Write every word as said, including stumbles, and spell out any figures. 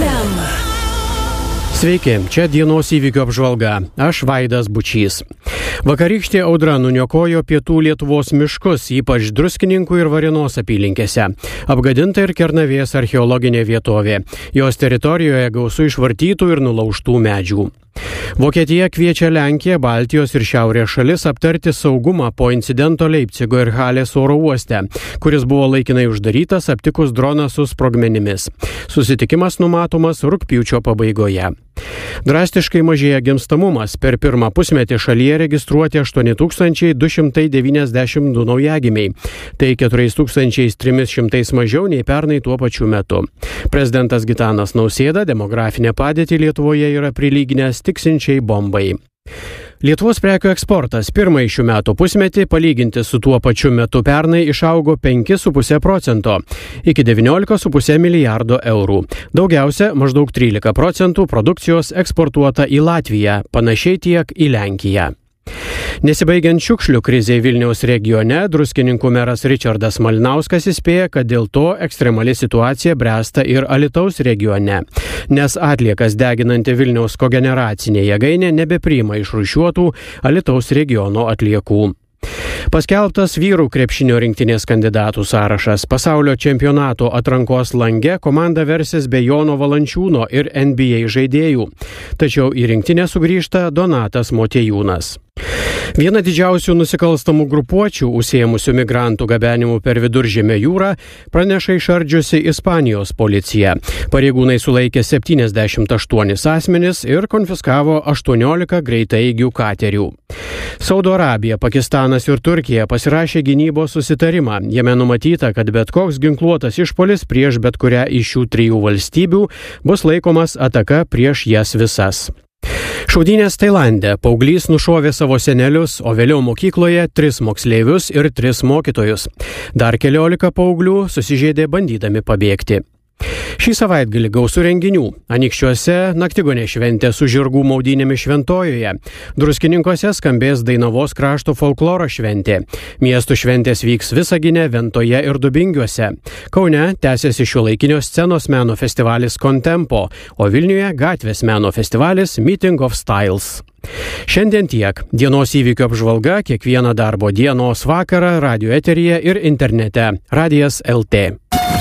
ef em. Sveiki, čia dienos įvykių apžvalga. Aš Vaidas Bučys. Vakarykštė audra nuniokojo pietų Lietuvos miškus, ypač Druskininkų ir Varėnos apylinkėse. Apgadinta ir Kernavės archeologinė vietovė. Jos teritorijoje gausu išvartytų ir nulaužtų medžių. Vokietija kviečia Lenkiją, Baltijos ir Šiaurės šalis aptarti saugumą po incidento Leipcigo ir Halės oro uoste, kuris buvo laikinai uždarytas aptikus droną su sprogmenimis. Susitikimas numatomas rugpjūčio pabaigoje. Drastiškai mažėja gimstamumas. Per pirmą pusmetį šalyje registruoti aštuoni tūkstančiai du šimtai devyniasdešimt du naujagimiai. Tai keturi tūkstančiai trys šimtai mažiau nei pernai tuo pačiu metu. Prezidentas Gitanas Nausėda demografinę padėtį Lietuvoje yra prilyginęs tiksinčiai bombai. Lietuvos prekių eksportas pirmąjį šių metų pusmetį palyginti su tuo pačiu metu pernai išaugo penki su puse procento iki devyniolika su puse milijardo eurų. Daugiausia maždaug trylika procentų produkcijos eksportuota į Latviją, panašiai tiek į Lenkiją. Nesibaigiant šiukšlių krizei Vilniaus regione, Druskininkų meras Ričardas Malinauskas įspėja, kad dėl to ekstremali situacija bręsta ir Alytaus regione, nes atliekas deginanti Vilniaus kogeneracinė jėgainė nebepriima išrūšiuotų Alytaus regiono atliekų. Paskelbtas vyrų krepšinio rinktinės kandidatų sąrašas. Pasaulio čempionato atrankos lange komanda versis be Jono Valančiūno ir N B A žaidėjų. Tačiau į rinktinę sugrįžta Donatas Motiejūnas. Viena didžiausių nusikalstamų grupuočių, užsiėmusių migrantų gabenimu per Viduržemio jūrą, praneša išardžiusi Ispanijos policija. Pareigūnai sulaikė septyniasdešimt aštuonis asmenis ir konfiskavo aštuoniolika greitaeigių katerių. Saudo Arabija, Pakistanas ir Turkija pasirašė gynybos susitarimą. Jame numatyta, kad bet koks ginkluotas išpuolis prieš bet kurią iš šių trijų valstybių bus laikomas ataka prieš jas visas. Šaudynės Tailande. Paauglys nušovė savo senelius, o vėliau mokykloje tris moksleivius ir tris mokytojus. Dar keliolika paauglių susižeidė bandydami pabėgti. Šį savaitgalį gausu renginių. Anykščiuose naktigonė šventė su žirgų maudynėmis Šventojoje. Druskininkuose skambės Dainavos krašto folkloro šventė. Miestų šventės vyks Visagine, Ventoje ir Dubingiuose. Kaune tęsiasi šiuolaikinio scenos meno festivalis Contempo, o Vilniuje gatvės meno festivalis Meeting of Styles. Šiandien tiek. Dienos įvykių apžvalga kiekvieną darbo dienos vakarą radio eteryje ir internete. Radijas L T.